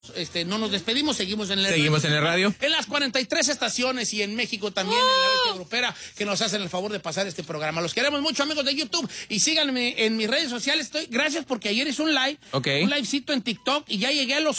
no nos despedimos, seguimos en el radio. En las 43 estaciones y en México también, en la red europea, que nos hacen el favor de pasar este programa. Los queremos mucho, amigos de YouTube, y síganme en mis redes sociales. Gracias porque ayer hice un live, un livecito en TikTok, y ya llegué a los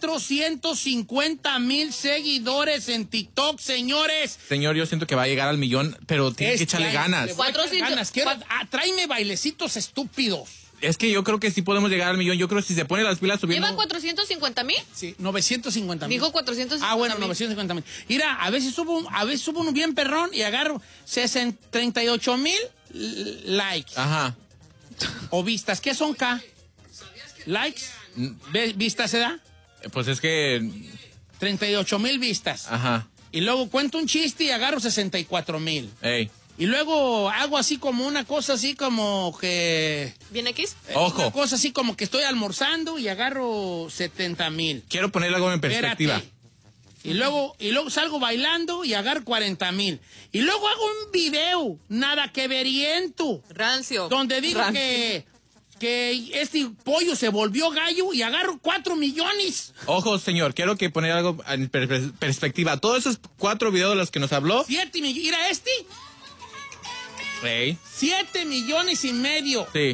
450,000 seguidores en TikTok, señores. Señor, yo siento que va a llegar al 1,000,000, pero tiene que echarle ganas. Tráeme bailecitos estúpidos. Es que yo creo que sí podemos llegar al 1,000,000. Yo creo que si se pone las pilas subiendo... ¿Llevan 450,000? Sí, 950,000. Dijo 450,000. Ah, bueno, 950,000. Mira, a veces subo uno bien perrón y agarro 38,000 likes. Ajá. O vistas. ¿Qué son K? ¿Likes? ¿Vistas se da? Pues es que... 38,000 vistas. Ajá. Y luego cuento un chiste y agarro 64,000. Ey. Y luego hago así como una cosa así como que... ¿Bien X? Ojo. Una cosa así como que estoy almorzando y agarro 70,000. Quiero poner algo en perspectiva. Espérate. Y luego salgo bailando y agarro 40,000. Y luego hago un video, nada que veriento. Rancio. Donde digo que este pollo se volvió gallo y agarro 4 millones. Ojo, señor, quiero que poner algo en perspectiva. Todos esos 4 videos de los que nos habló... 7 millones. Mira este. Hey. 7,5 millones. Sí.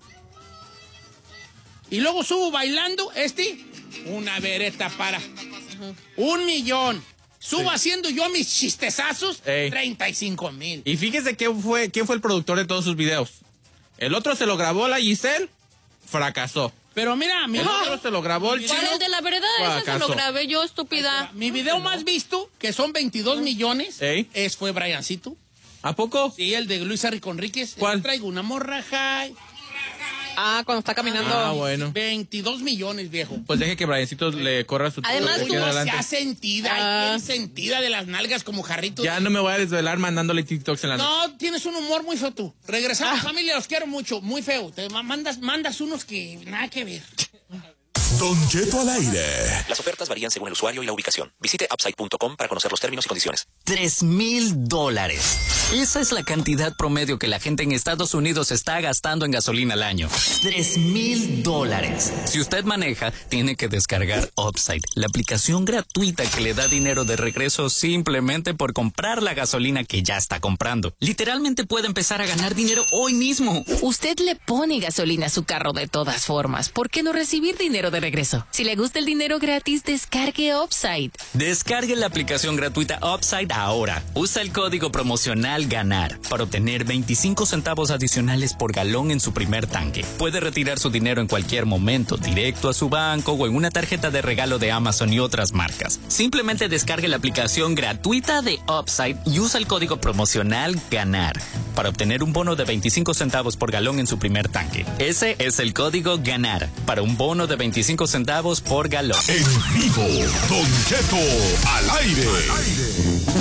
Y luego subo bailando una vereta para 1,000,000. Subo haciendo yo mis chistezazos, 35,000. Y fíjese quién fue el productor de todos sus videos. El otro se lo grabó la Giselle, fracasó. Pero mira, el otro se lo grabó el chino. El de la verdad, ese se lo grabé yo, estúpida. Mi video más visto, que son 22 millones, fue Briancito. ¿A poco? Sí, el de Luis Enrique Conríquez. ¿Cuál? Traigo una morra high. Ah, cuando está caminando. Ah, bueno. 22 millones, viejo. Pues deje que Briancito le corra su... Además, tú no seas sentida, sentida de las nalgas como jarritos. Ya no me voy a desvelar mandándole TikToks en la noche. No, tienes un humor muy feo tú. Regresamos, familia, los quiero mucho. Muy feo. Te mandas unos que nada que ver. Don Cheto al aire. Las ofertas varían según el usuario y la ubicación. Visite upside.com para conocer los términos y condiciones. $3,000. Esa es la cantidad promedio que la gente en Estados Unidos está gastando en gasolina al año. $3,000. Si usted maneja, tiene que descargar Upside, la aplicación gratuita que le da dinero de regreso simplemente por comprar la gasolina que ya está comprando. Literalmente puede empezar a ganar dinero hoy mismo. Usted le pone gasolina a su carro de todas formas. ¿Por qué no recibir dinero de regreso? Si le gusta el dinero gratis, descargue Upside. Descargue la aplicación gratuita Upside ahora. Usa el código promocional GANAR para obtener 25 centavos adicionales por galón en su primer tanque. Puede retirar su dinero en cualquier momento, directo a su banco o en una tarjeta de regalo de Amazon y otras marcas. Simplemente descargue la aplicación gratuita de Upside y usa el código promocional GANAR para obtener un bono de 25 centavos por galón en su primer tanque. Ese es el código GANAR para un bono de 25 centavos por galón. En vivo, Don Cheto al aire.